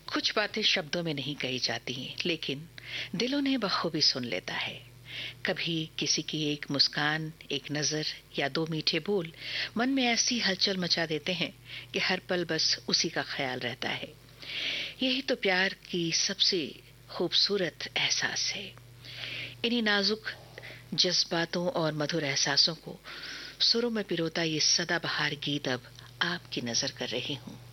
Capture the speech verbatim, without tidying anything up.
कुछ बातें शब्दों में नहीं कही जाती हैं, लेकिन दिल उन्हें बखूबी सुन लेता है। कभी किसी की एक मुस्कान, एक नजर या दो मीठे बोल मन में ऐसी हलचल मचा देते हैं कि हर पल बस उसी का ख्याल रहता है। यही तो प्यार की सबसे खूबसूरत एहसास है। इन्हीं नाजुक जज्बातों और मधुर एहसासों को सुरों में पिरोता ये सदाबहार गीत अब आपकी नजर कर रही हूँ।